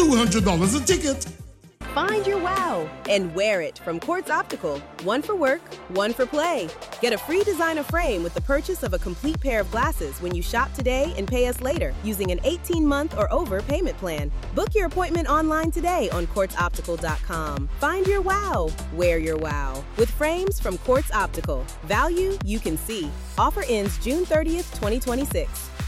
$200 a ticket. Find your wow and wear it from Quartz Optical. One for work, one for play. Get a free designer frame with the purchase of a complete pair of glasses when you shop today and pay us later using an 18-month or over payment plan. Book your appointment online today on quartzoptical.com. Find your wow, wear your wow. With frames from Quartz Optical. Value you can see. Offer ends June 30th, 2026.